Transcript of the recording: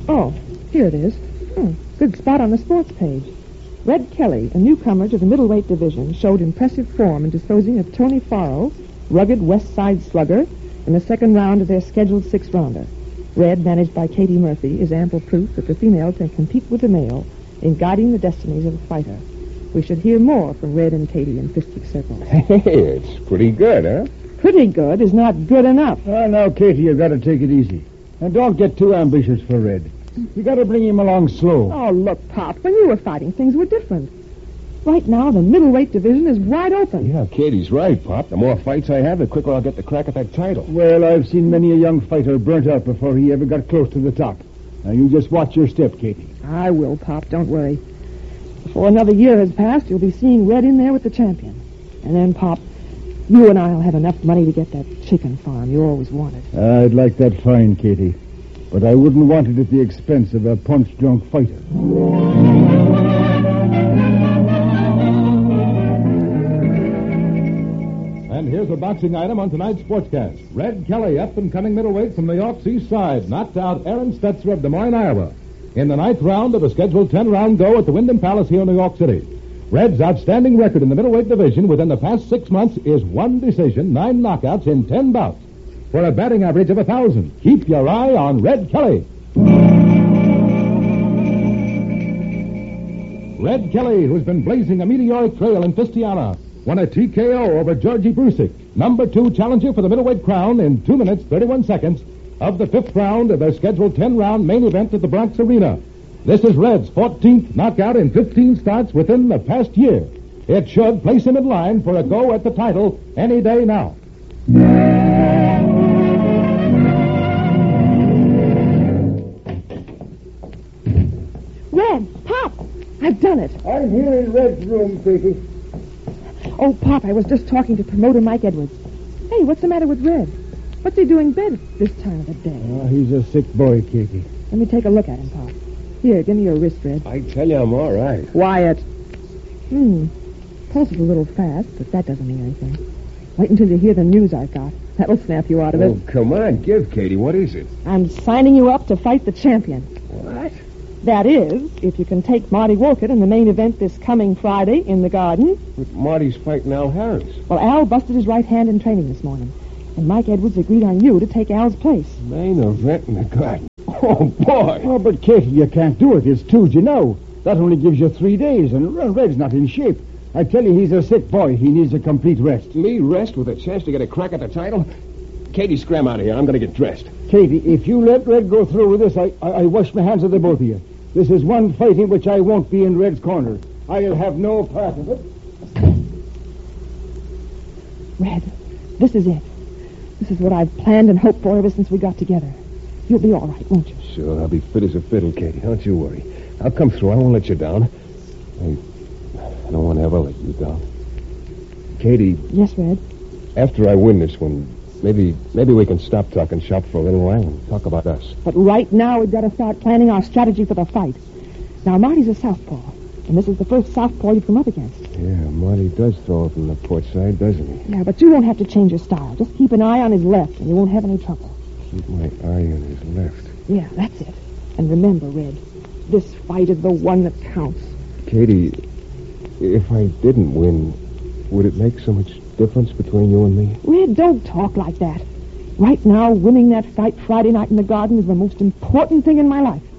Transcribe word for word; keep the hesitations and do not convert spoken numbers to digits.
Oh, here it is. Hmm, good spot on the sports page. Red Kelly, a newcomer to the middleweight division, showed impressive form in disposing of Tony Farrell, rugged West Side slugger, in the second round of their scheduled six-rounder. Red, managed by Katie Murphy, is ample proof that the female can compete with the male in guiding the destinies of the fighter. We should hear more from Red and Katie in fistic circles. Hey, it's pretty good, huh? Pretty good is not good enough. Oh, now, Katie, you've got to take it easy. And don't get too ambitious for Red. You got to bring him along slow. Oh, look, Pop, when you were fighting, things were different. Right now, the middleweight division is wide open. Yeah, Katie's right, Pop. The more fights I have, the quicker I'll get the crack at that title. Well, I've seen many a young fighter burnt out before he ever got close to the top. Now, you just watch your step, Katie. I will, Pop. Don't worry. Before another year has passed, you'll be seeing Red in there with the champion. And then, Pop, you and I'll have enough money to get that chicken farm you always wanted. I'd like that fine, Katie. But I wouldn't want it at the expense of a punch-drunk fighter. And here's a boxing item on tonight's sportscast. Red Kelly, up-and-coming middleweight from New York's East Side, knocked out Aaron Stetzer of Des Moines, Iowa, in the ninth round of a scheduled ten-round go at the Wyndham Palace here in New York City. Red's outstanding record in the middleweight division within the past six months is one decision, nine knockouts in ten bouts, for a batting average of a thousand. Keep your eye on Red Kelly. Red Kelly, who's been blazing a meteoric trail in Fistiana, won a T K O over Georgie Brusick, number two challenger for the middleweight crown, in two minutes, thirty-one seconds of the fifth round of their scheduled ten-round main event at the Bronx Arena. This is Red's fourteenth knockout in fifteen starts within the past year. It should place him in line for a go at the title any day now. Red, Pop, I've done it. I'm here in Red's room, Katie. Oh, Pop, I was just talking to promoter Mike Edwards. Hey, what's the matter with Red? What's he doing in bed this time of the day? Oh, he's a sick boy, Katie. Let me take a look at him, Pop. Here, give me your wrist, Red. I tell you, I'm all right. Quiet. Hmm. Pulse is a little fast, but that doesn't mean anything. Wait until you hear the news I've got. That'll snap you out of Oh, it. come on, give, Katie. What is it? I'm signing you up to fight the champion. What? That is, if you can take Marty Wolcott in the main event this coming Friday in the Garden. But Marty's fighting Al Harris. Well, Al busted his right hand in training this morning, and Mike Edwards agreed on you to take Al's place. Main event in the Garden. Oh, boy. Oh, but Katie, you can't do it. It's Tuesday now. That only gives you three days, and Red's not in shape. I tell you, he's a sick boy. He needs a complete rest. Me rest with a chance to get a crack at the title? Katie, scram out of here. I'm going to get dressed. Katie, if you let Red go through with this, I, I, I wash my hands of the both of you. This is one fight in which I won't be in Red's corner. I'll have no part of it. Red, this is it. This is what I've planned and hoped for ever since we got together. You'll be all right, won't you? Sure, I'll be fit as a fiddle, Katie. Don't you worry. I'll come through. I won't let you down. I, I don't want to ever let you down. Katie. Yes, Red? After I win this one, maybe maybe we can stop talking shop for a little while and talk about us. But right now, we've got to start planning our strategy for the fight. Now, Marty's a southpaw, and this is the first southpaw you've come up against. Yeah, Marty does throw it from the port side, doesn't he? Yeah, but you won't have to change your style. Just keep an eye on his left, and you won't have any trouble. Keep my eye on his left. Yeah, that's it. And remember, Red, this fight is the one that counts. Katie, if I didn't win, would it make so much difference between you and me? Red, don't talk like that. Right now, winning that fight Friday night in the Garden is the most important thing in my life.